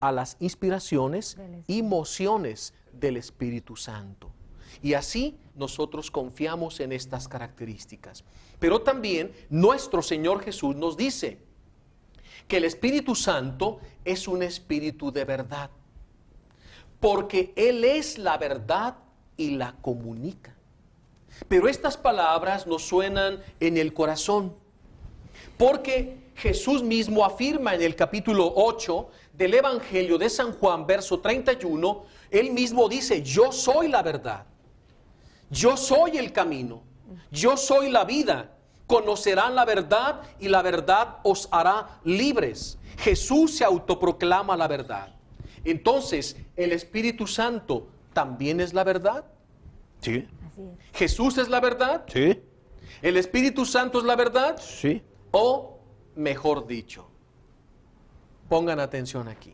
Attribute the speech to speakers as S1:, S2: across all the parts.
S1: a las inspiraciones y mociones del Espíritu Santo. Y así nosotros confiamos en estas características. Pero también nuestro Señor Jesús nos dice que el Espíritu Santo es un espíritu de verdad, porque Él es la verdad y la comunica. Pero estas palabras nos suenan en el corazón, porque Jesús mismo afirma en el capítulo 8 del Evangelio de San Juan, verso 31, Él mismo dice: yo soy la verdad, yo soy el camino, yo soy la vida. Conocerán la verdad y la verdad os hará libres. Jesús se autoproclama la verdad. Entonces, ¿el Espíritu Santo también es la verdad?
S2: Sí.
S3: Así es.
S1: ¿Jesús es la verdad?
S2: Sí.
S1: ¿El Espíritu Santo es la verdad?
S2: Sí.
S1: O, mejor dicho, pongan atención aquí.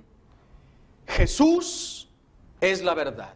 S1: Jesús es la verdad.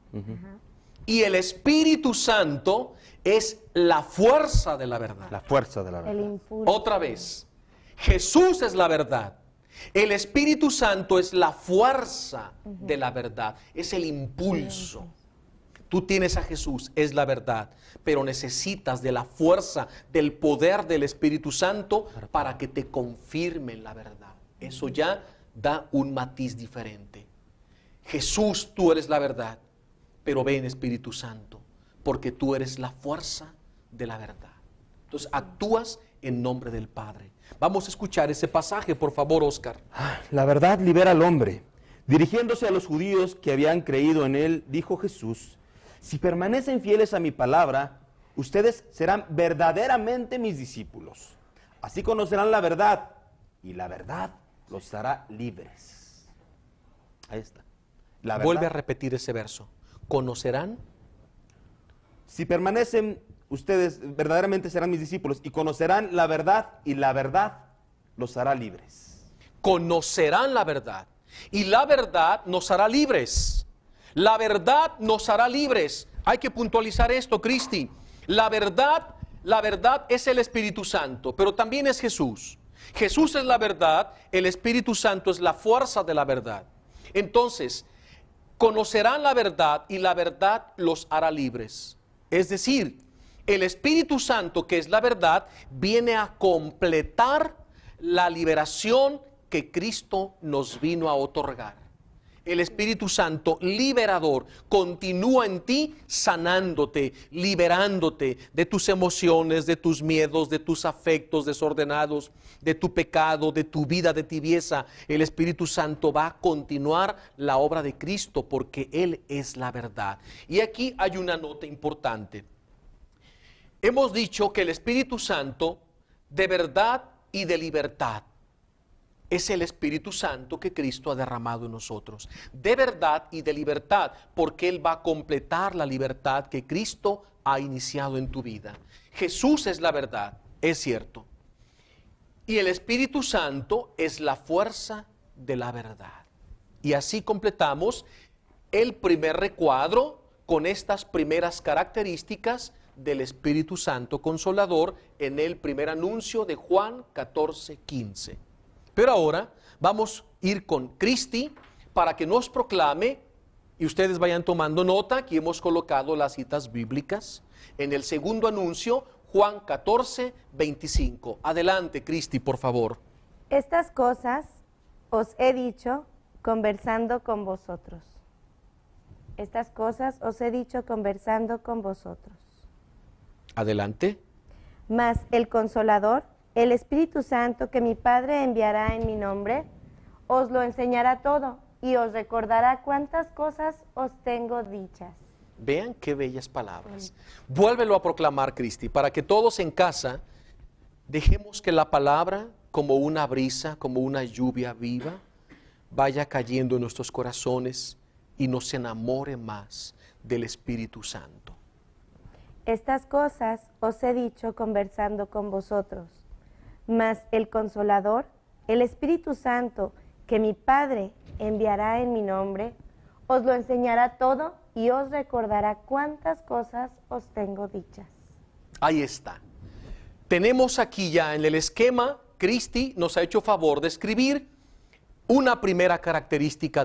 S1: Y el Espíritu Santo es la fuerza de la verdad.
S2: La fuerza de la
S3: El
S2: verdad.
S3: impulso.
S1: Otra vez, Jesús es la verdad. El Espíritu Santo es la fuerza de la verdad. Es el impulso. Tú tienes a Jesús, es la verdad, pero necesitas de la fuerza, del poder del Espíritu Santo para que te confirmen la verdad. Eso ya da un matiz diferente. Jesús, tú eres la verdad, pero ven Espíritu Santo, porque tú eres la fuerza de la verdad. Entonces actúas en nombre del Padre. Vamos a escuchar ese pasaje, por favor, Oscar.
S2: La verdad libera al hombre. Dirigiéndose a los judíos que habían creído en él, dijo Jesús: si permanecen fieles a mi palabra, ustedes serán verdaderamente mis discípulos. Así conocerán la verdad, y la verdad los hará libres. Ahí está. La verdad.
S1: Vuelve a repetir ese verso. ¿Conocerán?
S2: Si permanecen, ustedes verdaderamente serán mis discípulos y conocerán la verdad, y la verdad los hará libres.
S1: Conocerán la verdad, y la verdad nos hará libres. La verdad nos hará libres. Hay que puntualizar esto, Cristi. La verdad es el Espíritu Santo, pero también es Jesús. Jesús es la verdad, el Espíritu Santo es la fuerza de la verdad. Entonces, conocerán la verdad y la verdad los hará libres. Es decir, el Espíritu Santo, que es la verdad, viene a completar la liberación que Cristo nos vino a otorgar. El Espíritu Santo liberador continúa en ti sanándote, liberándote de tus emociones, de tus miedos, de tus afectos desordenados, de tu pecado, de tu vida de tibieza. El Espíritu Santo va a continuar la obra de Cristo porque Él es la verdad. Y aquí hay una nota importante. Hemos dicho que el Espíritu Santo de verdad y de libertad es el Espíritu Santo que Cristo ha derramado en nosotros, de verdad y de libertad, porque Él va a completar la libertad que Cristo ha iniciado en tu vida. Jesús es la verdad, es cierto, y el Espíritu Santo es la fuerza de la verdad. Y así completamos el primer recuadro con estas primeras características del Espíritu Santo Consolador en el primer anuncio de Juan 14:15. Pero ahora vamos a ir con Cristi para que nos proclame, y ustedes vayan tomando nota, aquí hemos colocado las citas bíblicas, en el segundo anuncio, Juan 14:25. Adelante, Cristi, por favor.
S3: Estas cosas os he dicho conversando con vosotros. Estas cosas os he dicho conversando con vosotros.
S1: Adelante.
S3: Mas el Consolador, el Espíritu Santo que mi Padre enviará en mi nombre, os lo enseñará todo y os recordará cuántas cosas os tengo dichas.
S1: Vean qué bellas palabras. Vuélvelo a proclamar, Cristi, para que todos en casa dejemos que la palabra, como una brisa, como una lluvia viva, vaya cayendo en nuestros corazones y nos enamore más del Espíritu Santo.
S3: Estas cosas os he dicho conversando con vosotros. Mas el Consolador, el Espíritu Santo, que mi Padre enviará en mi nombre, os lo enseñará todo y os recordará cuántas cosas os tengo dichas.
S1: Ahí está. Tenemos aquí ya en el esquema, Cristi nos ha hecho favor de escribir una primera característica